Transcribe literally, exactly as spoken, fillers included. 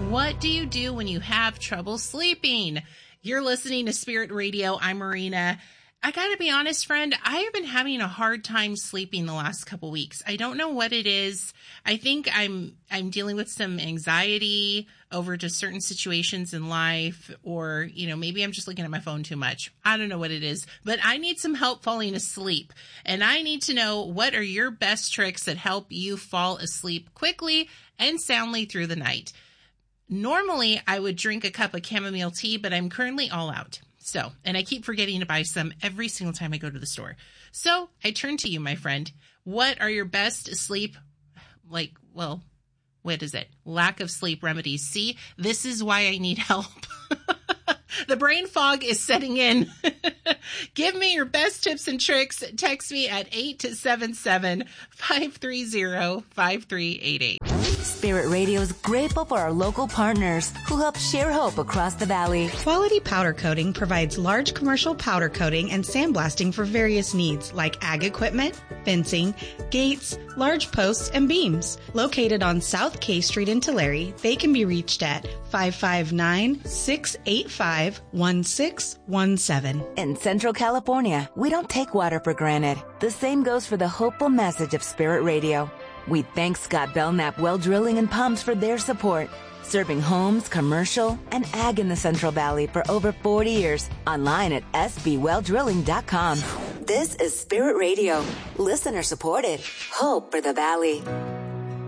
What do you do when you have trouble sleeping? You're listening to Spirit Radio. I'm Marina. I gotta be honest, friend, I have been having a hard time sleeping the last couple weeks. I don't know what it is. I think I'm I'm dealing with some anxiety over just certain situations in life, or, you know, maybe I'm just looking at my phone too much. I don't know what it is, but I need some help falling asleep. And I need to know, what are your best tricks that help you fall asleep quickly and soundly through the night? Normally, I would drink a cup of chamomile tea, but I'm currently all out. So, and I keep forgetting to buy some every single time I go to the store. So I turn to you, my friend. What are your best sleep, like, well, what is it? Lack of sleep remedies. See, this is why I need help. The brain fog is setting in. Give me your best tips and tricks. Text me at eight seven seven, five three zero, five three eight eight. Spirit Radio is grateful for our local partners who help share hope across the valley. Quality Powder Coating provides large commercial powder coating and sandblasting for various needs like ag equipment, fencing, gates, large posts, and beams. Located on South K Street in Tulare, they can be reached at five five nine, six eight five, one six one seven. In Central California, we don't take water for granted. The same goes for the hopeful message of Spirit Radio. We thank Scott Belknap Well Drilling and Pumps for their support, serving homes, commercial, and ag in the Central Valley for over forty years. Online at s b well drilling dot com. This is Spirit Radio. Listener supported. Hope for the Valley.